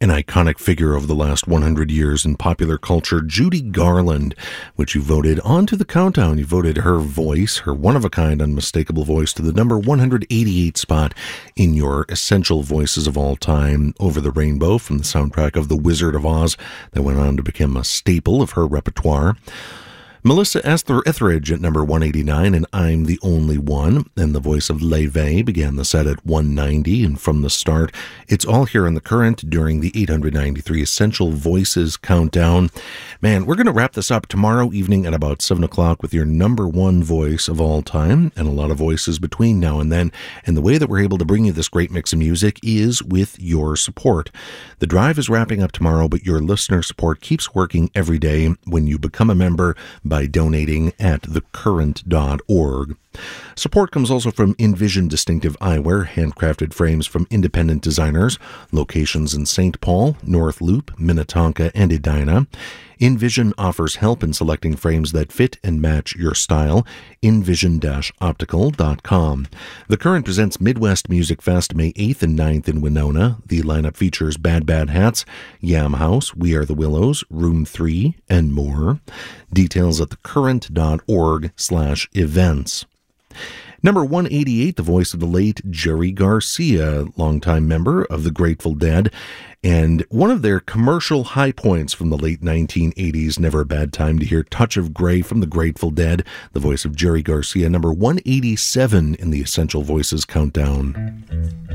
An iconic figure of the last 100 years in popular culture, Judy Garland, which you voted onto the countdown. You voted her voice, her one-of-a-kind, unmistakable voice, to the number 188 spot in your Essential Voices of All Time, Over the Rainbow, from the soundtrack of The Wizard of Oz, that went on to become a staple of her repertoire. Melissa Etheridge at number 189, and I'm the Only One, and the voice of Leve began the set at 190, and from the start, it's all here in the current during the 893 Essential Voices Countdown. Man, we're going to wrap this up tomorrow evening at about 7 o'clock with your number one voice of all time, and a lot of voices between now and then, and the way that we're able to bring you this great mix of music is with your support. The drive is wrapping up tomorrow, but your listener support keeps working every day when you become a member by donating at thecurrent.org. Support comes also from Envision Distinctive Eyewear, handcrafted frames from independent designers, locations in St. Paul, North Loop, Minnetonka, and Edina. Envision offers help in selecting frames that fit and match your style. Envision-optical.com. The Current presents Midwest Music Fest May 8th and 9th in Winona. The lineup features Bad Bad Hats, Yam House, We Are the Willows, Room 3, and more. Details at thecurrent.org/events. Number 188, the voice of the late Jerry Garcia, longtime member of the Grateful Dead, and one of their commercial high points from the late 1980s. Never a bad time to hear Touch of Grey from the Grateful Dead, the voice of Jerry Garcia, number 187 in the Essential Voices Countdown.